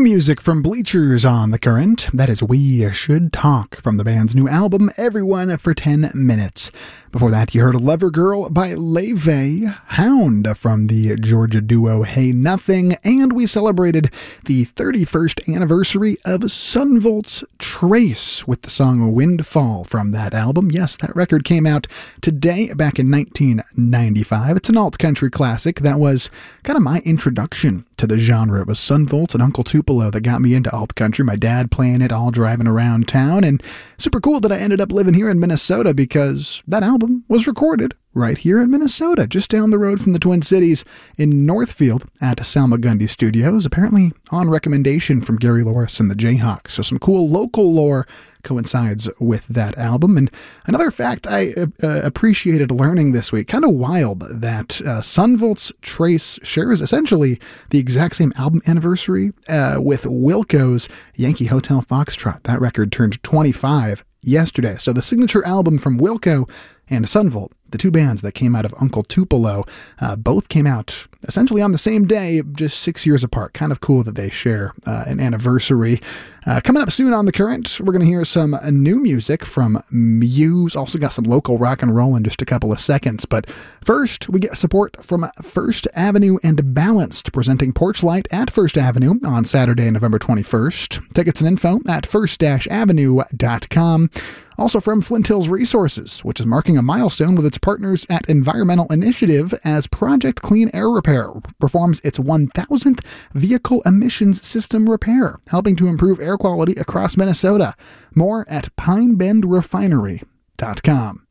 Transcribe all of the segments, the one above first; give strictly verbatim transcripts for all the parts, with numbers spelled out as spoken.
music from Bleachers on the Current. That is We Should Talk from the band's new album, Everyone for ten minutes. Before that, you heard Lover Girl by Leve, Hound from the Georgia duo Hey Nothing, and we celebrated the thirty-first anniversary of Son Volt's Trace with the song Windfall from that album. Yes, that record came out today, back in nineteen ninety-five. It's an alt-country classic that was kind of my introduction to the genre. It was Son Volt and Uncle Tupelo that got me into alt-country. My dad playing it all driving around town, and super cool that I ended up living here in Minnesota because that album was recorded right here in Minnesota, just down the road from the Twin Cities in Northfield at Salmagundi Studios, apparently on recommendation from Gary Loris and the Jayhawks. So some cool local lore coincides with that album. And another fact I uh, appreciated learning this week, kind of wild, that uh, Son Volt's Trace shares essentially the exact same album anniversary uh, with Wilco's Yankee Hotel Foxtrot. That record turned twenty-five yesterday. So the signature album from Wilco and Son Volt, the two bands that came out of Uncle Tupelo, uh, both came out essentially on the same day, just six years apart. Kind of cool that they share uh, an anniversary. Uh, coming up soon on The Current, we're going to hear some uh, new music from Muse. Also got some local rock and roll in just a couple of seconds. But first, we get support from First Avenue and Balanced, presenting Porch Light at First Avenue on Saturday, November twenty-first. Tickets and info at first avenue dot com. Also from Flint Hills Resources, which is marking a milestone with its partners at Environmental Initiative as Project Clean Air Repair performs its one thousandth vehicle emissions system repair, helping to improve air quality across Minnesota. More at pine bend refinery dot com.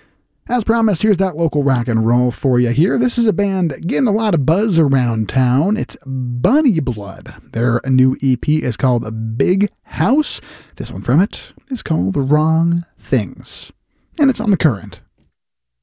As promised, here's that local rock and roll for you here. This is a band getting a lot of buzz around town. It's Bunny Blood. Their new E P is called Big House. This one from it is called The Wrong Things. And it's on The Current.